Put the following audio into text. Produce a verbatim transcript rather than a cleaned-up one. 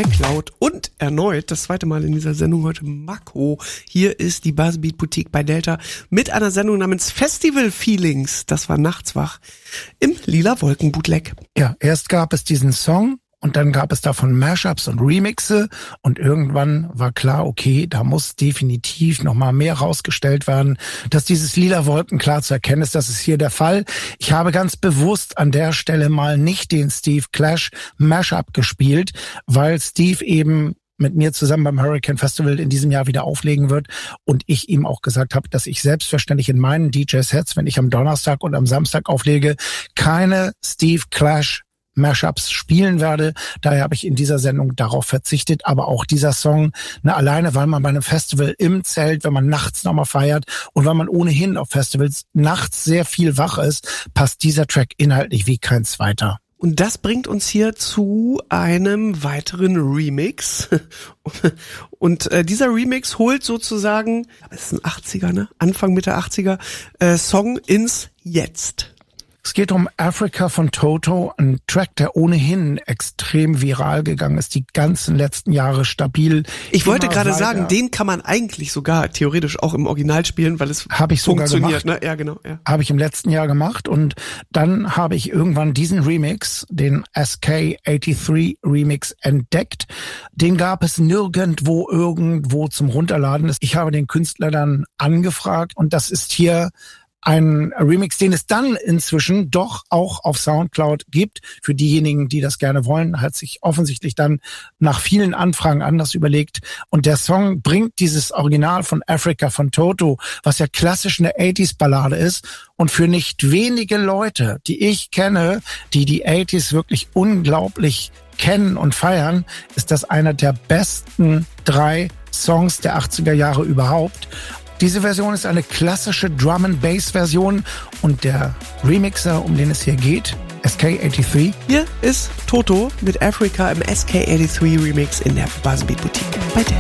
McCloud und erneut, das zweite Mal in dieser Sendung heute, Mako. Hier ist die Buzzbeat Boutique bei Delta mit einer Sendung namens Festival Feelings. Das war nachts wach im Lila Wolken Bootleg. Ja, erst gab es diesen Song und dann gab es davon Mashups und Remixe und irgendwann war klar, okay, da muss definitiv nochmal mehr rausgestellt werden, dass dieses Lila Wolken klar zu erkennen ist. Das ist hier der Fall. Ich habe ganz bewusst an der Stelle mal nicht den Steve Clash Mashup gespielt, weil Steve eben mit mir zusammen beim Hurricane Festival in diesem Jahr wieder auflegen wird und ich ihm auch gesagt habe, dass ich selbstverständlich in meinen D J-Sets, wenn ich am Donnerstag und am Samstag auflege, keine Steve Clash Mashups spielen werde. Daher habe ich in dieser Sendung darauf verzichtet. Aber auch dieser Song, ne, alleine weil man bei einem Festival im Zelt, wenn man nachts nochmal feiert und weil man ohnehin auf Festivals nachts sehr viel wach ist, passt dieser Track inhaltlich wie kein zweiter. Und das bringt uns hier zu einem weiteren Remix. Und äh, dieser Remix holt sozusagen, das ist ein achtziger, ne? Anfang Mitte achtziger, äh, Song ins Jetzt. Es geht um Africa von Toto, ein Track, der ohnehin extrem viral gegangen ist, die ganzen letzten Jahre stabil. Ich wollte gerade sagen, den kann man eigentlich sogar theoretisch auch im Original spielen, weil es hab ich sogar funktioniert. Gemacht. Ne? Ja, genau. Ja. Habe ich im letzten Jahr gemacht und dann habe ich irgendwann diesen Remix, den S K dreiundachtzig Remix, entdeckt. Den gab es nirgendwo irgendwo zum Runterladen. Ich habe den Künstler dann angefragt und das ist hier ein Remix, den es dann inzwischen doch auch auf Soundcloud gibt. Für diejenigen, die das gerne wollen, hat sich offensichtlich dann nach vielen Anfragen anders überlegt. Und der Song bringt dieses Original von Africa von Toto, was ja klassisch eine achtziger-Ballade ist. Und für nicht wenige Leute, die ich kenne, die die achtziger wirklich unglaublich kennen und feiern, ist das einer der besten drei Songs der achtziger Jahre überhaupt. Diese Version ist eine klassische Drum-and-Bass-Version und der Remixer, um den es hier geht, S K dreiundachtzig. Hier ist Toto mit Africa im S K dreiundachtzig Remix in der Buzzbeat Boutique bei Delta.